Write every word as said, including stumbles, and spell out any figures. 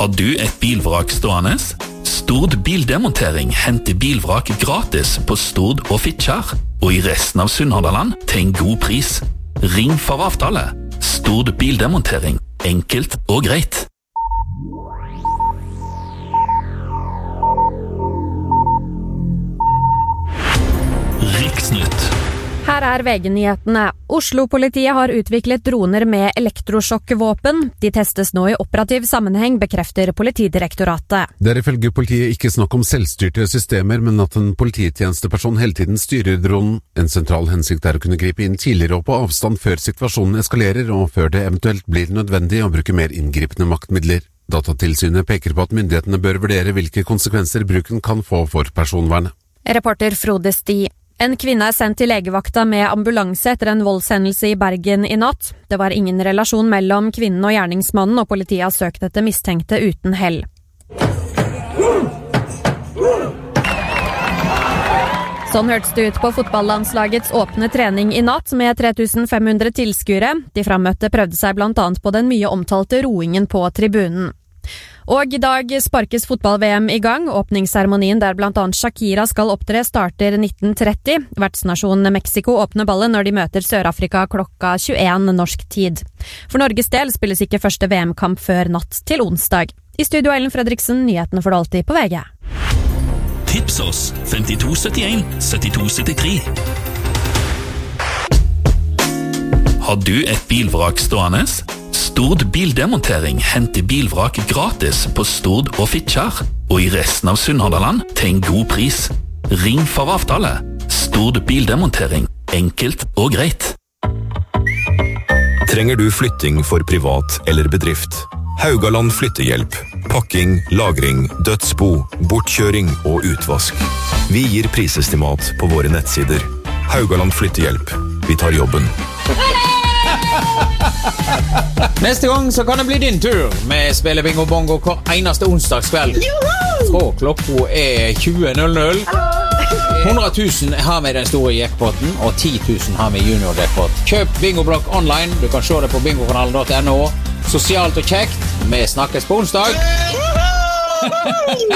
Har du et bilvrak stående? Stord Bildemontering henter bilvrak gratis på Stord og Fitjar, og i resten av Sunnhordland til en god pris. Ring for avtale. Stord Bildemontering. Enkelt og greit. Riksnytt. Her er V G-nyhetene. Oslo-politiet har utviklet droner med elektrosjokkvåpen. De testes nå i operativ sammenheng, bekrefter Politidirektoratet. Det er ifølge politiet ikke snakk om selvstyrte systemer, men at en polititjenesteperson hele tiden styrer dronen. En sentral hensikt er å kunne gripe inn tidligere og på avstand før situasjonen eskalerer, og før det eventuelt blir nødvendig å bruke mer inngripende maktmidler. Datatilsynet peker på at myndighetene bør vurdere hvilke konsekvenser bruken kan få for personvernet. Reporter Frode Sti. En kvinne er sendt til legevakta med ambulanse etter en voldshendelse i Bergen i natt. Det var ingen relasjon mellom kvinnen og gjerningsmannen, og politiet har søkt etter mistenkte uten hell. Sånn hørtes det ut på fotballandslagets åpne trening i natt med tre tusen fem hundre tilskuere. De frammøtte prøvde seg blant annet på den mye omtalte roingen på tribunen. Og i dag sparkes fotball-V M i gang. Åpningsseremonien der blant annet Shakira skal opptre starter nitten tretti. Vertsnasjonen Mexico åpner ballen når de møter Sør-Afrika klokka tjueen norsk tid. For Norges del spilles ikke første V M-kamp før natt til onsdag. I studio Ellen Fredriksen, nyhetene for det alltid på V G. Tips oss femtito syttien syttito syttitre. Har du et bilvrak stående? Stord Bildemontering henter bilvrak gratis på Stord og Fitjar, og i resten av Sunnhordland til en god pris. Ring for avtale. Stord Bildemontering. Enkelt og greit. Trenger du flytting for privat eller bedrift? Haugaland Flyttehjelp. Pakking, lagring, dødsbo, bortkjøring og utvask. Vi gir prisestimat på våre nettsider. Haugaland Flyttehjelp. Vi tar jobben. Neste gang så kan det bli din tur med Spille Bingo Bongo hver eneste onsdagskveld. Fra klokka er tjue null null. hundre tusen har vi den store jackpotten, og ti tusen har vi junior jackpot. Kjøp bingoblokk online. Du kan se det på bingokanalen punktum no. Sosialt og kjekt. Vi snakkes på onsdag.